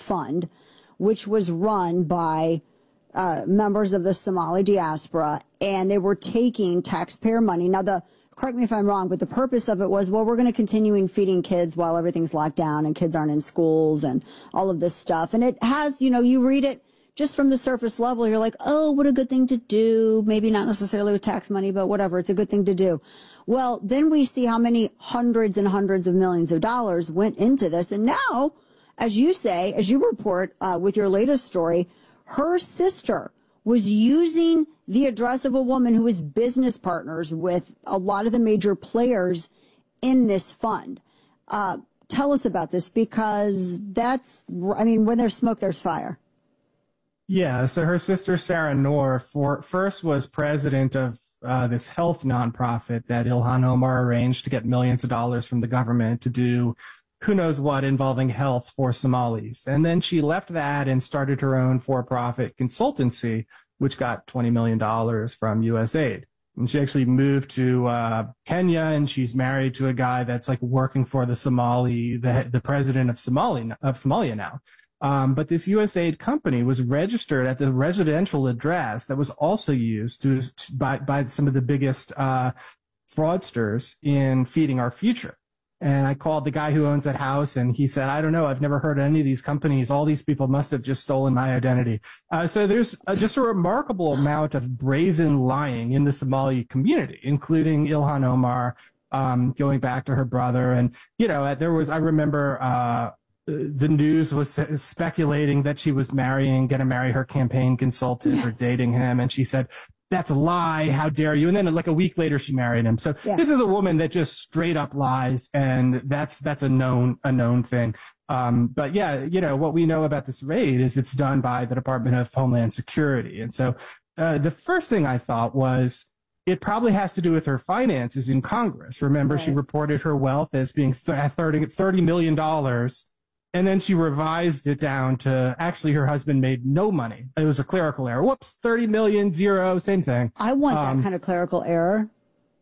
fund, which was run by members of the Somali diaspora, and they were taking taxpayer money. Now, correct me if I'm wrong, but the purpose of it was, well, we're going to continue feeding kids while everything's locked down and kids aren't in schools and all of this stuff. And it has, you read it just from the surface level, you're like, oh, what a good thing to do. Maybe not necessarily with tax money, but whatever. It's a good thing to do. Well, then we see how many hundreds and hundreds of millions of dollars went into this. And now, as you say, as you report with your latest story, her sister was using the address of a woman who was business partners with a lot of the major players in this fund. Tell us about this, because when there's smoke, there's fire. Yeah, so her sister, Sarah Noor, first was president of this health nonprofit that Ilhan Omar arranged to get millions of dollars from the government to do who knows what involving health for Somalis. And then she left that and started her own for-profit consultancy, which got $20 million from USAID. And she actually moved to Kenya, and she's married to a guy that's like working for the president of Somalia now. But this USAID company was registered at the residential address that was also used by some of the biggest fraudsters in Feeding Our Future. And I called the guy who owns that house, and he said, I don't know, I've never heard of any of these companies. All these people must have just stolen my identity. So there's just a remarkable amount of brazen lying in the Somali community, including Ilhan Omar, going back to her brother. And, I remember the news was speculating that she was going to marry her campaign consultant or dating him. And she said, that's a lie. How dare you? And then like a week later, she married him. So This is a woman that just straight up lies. And that's a known thing. But yeah, what we know about this raid is it's done by the Department of Homeland Security. And so, the first thing I thought was, it probably has to do with her finances in Congress. Remember, She reported her wealth as being $30 million. And then she revised it down to actually her husband made no money. It was a clerical error. Whoops, 30 million, zero, same thing. I want that kind of clerical error.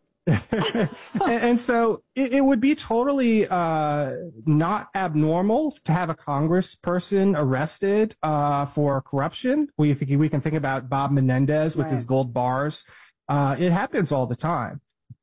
and so it would be totally not abnormal to have a congressperson arrested for corruption. We can think about Bob Menendez with his gold bars. It happens all the time.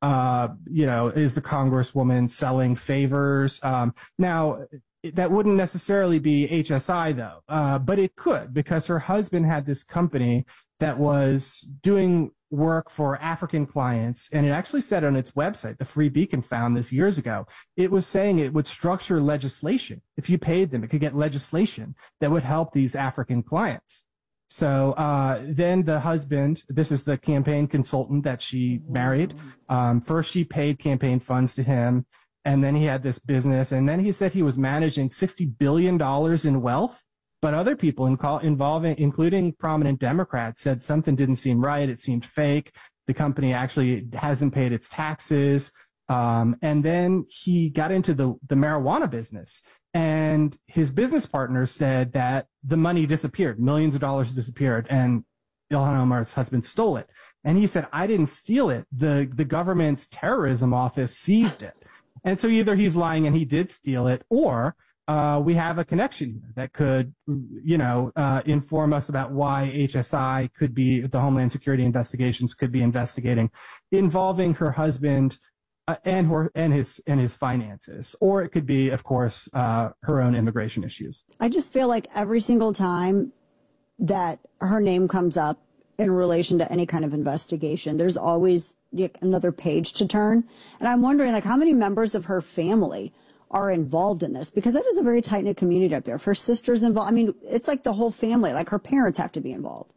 Is the congresswoman selling favors? Now, that wouldn't necessarily be HSI, though, but it could, because her husband had this company that was doing work for African clients, and it actually said on its website, the Free Beacon found this years ago, it was saying it would structure legislation. If you paid them, it could get legislation that would help these African clients. So then the husband, this is the campaign consultant that she married. First, she paid campaign funds to him. And then he had this business, and then he said he was managing $60 billion in wealth. But other people including prominent Democrats, said something didn't seem right. It seemed fake. The company actually hasn't paid its taxes. And then he got into the marijuana business, and his business partners said that the money disappeared. Millions of dollars disappeared, and Ilhan Omar's husband stole it. And he said, I didn't steal it. The government's terrorism office seized it. And so either he's lying and he did steal it, or we have a connection here that could, inform us about why HSI could be, the Homeland Security investigations could be investigating, involving her husband and his finances, or it could be, of course, her own immigration issues. I just feel like every single time that her name comes up in relation to any kind of investigation, there's always another page to turn. And I'm wondering, how many members of her family are involved in this? Because that is a very tight-knit community up there. If her sister's involved, it's like the whole family, like her parents have to be involved.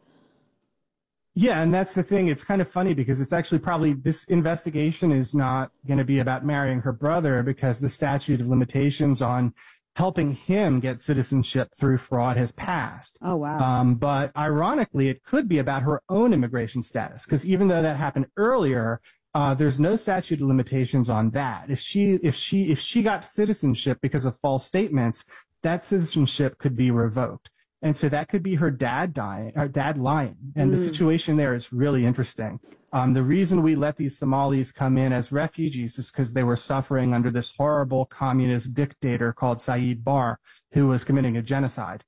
Yeah, and that's the thing. It's kind of funny because it's actually probably this investigation is not going to be about marrying her brother, because the statute of limitations on helping him get citizenship through fraud has passed. Oh, wow. But ironically, it could be about her own immigration status, because even though that happened earlier, there's no statute of limitations on that. If she got citizenship because of false statements, that citizenship could be revoked. And so that could be her dad lying. And the situation there is really interesting. The reason we let these Somalis come in as refugees is because they were suffering under this horrible communist dictator called Saeed Barre, who was committing a genocide.